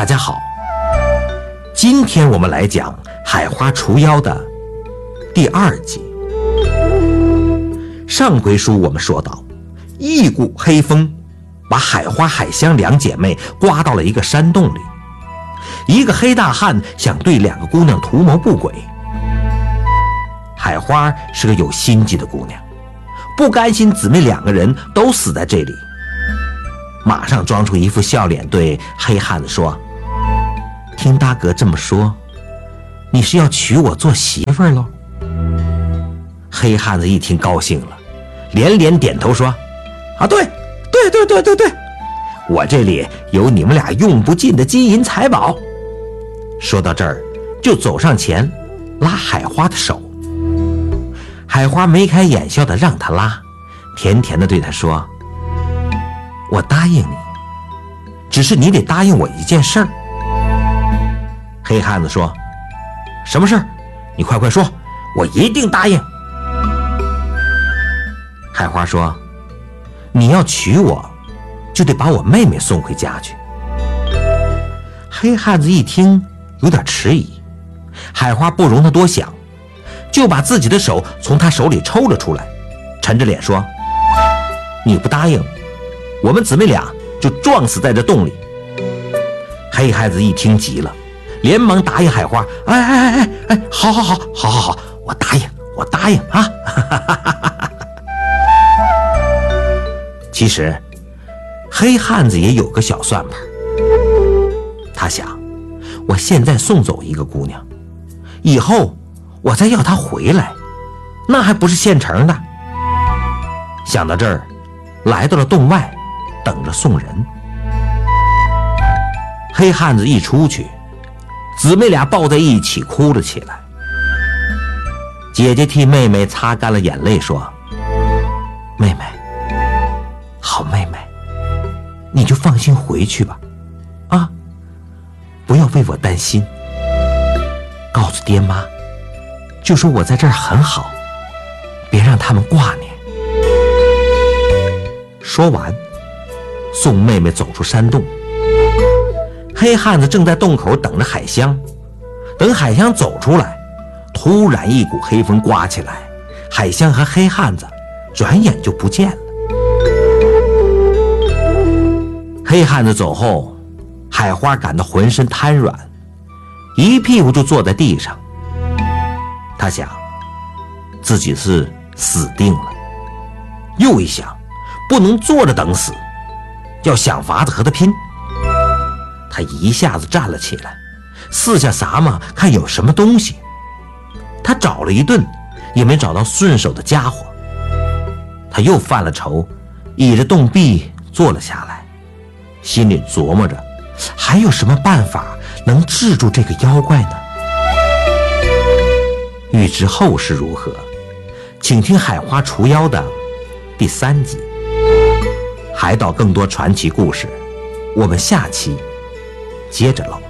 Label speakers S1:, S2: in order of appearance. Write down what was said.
S1: 大家好，今天我们来讲海花除妖的第2集。上回书我们说到，一股黑风把海花、海香两姐妹刮到了一个山洞里，一个黑大汉想对2个姑娘图谋不轨。海花是个有心计的姑娘，不甘心姊妹2个人都死在这里，马上装出一副笑脸对黑汉子说：听大哥这么说，你是要娶我做媳妇儿喽？黑汉子一听高兴了，连连点头说：啊，对，我这里有你们俩用不尽的金银财宝。说到这儿，就走上前拉海花的手。海花眉开眼笑的让他拉，甜甜的对他说：我答应你，只是你得答应我一件事儿。黑汉子说：什么事儿？你快说，我一定答应。海花说：你要娶我，就得把我妹妹送回家去。黑汉子一听有点迟疑，海花不容他多想，就把自己的手从他手里抽了出来，沉着脸说：你不答应，我们姊妹俩就撞死在这洞里。黑汉子一听急了，连忙答应海花：哎，好，我答应啊！其实黑汉子也有个小算盘，他想，我现在送走一个姑娘，以后我再要她回来，那还不是现成的。想到这儿，来到了洞外，等着送人。黑汉子一出去，姊妹俩抱在一起哭了起来。姐姐替妹妹擦干了眼泪说：妹妹，好妹妹，你就放心回去吧，啊，不要为我担心，告诉爹妈，就说我在这儿很好，别让他们挂念。说完，送妹妹走出山洞。黑汉子正在洞口等着海香，等海香走出来，突然一股黑风刮起来，海香和黑汉子转眼就不见了。黑汉子走后，海花感到浑身瘫软，一屁股就坐在地上。他想，自己是死定了。又一想，不能坐着等死，要想法子和他拼。他一下子站了起来，四下撒嘛，看有什么东西。他找了一顿，也没找到顺手的家伙。他又犯了愁，倚着洞壁坐了下来，心里琢磨着，还有什么办法能治住这个妖怪呢？欲知后事如何，请听海花除妖的第3集。海岛更多传奇故事，我们下期接着唠。